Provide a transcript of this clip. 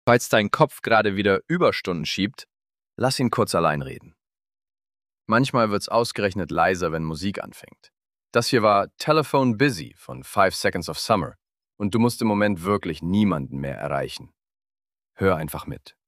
Falls dein Kopf gerade wieder Überstunden schiebt, lass ihn kurz allein reden. Manchmal wird's ausgerechnet leiser, wenn Musik anfängt. Das hier war Telephone Busy von 5 Seconds of Summer und du musst im Moment wirklich niemanden mehr erreichen. Hör einfach mit.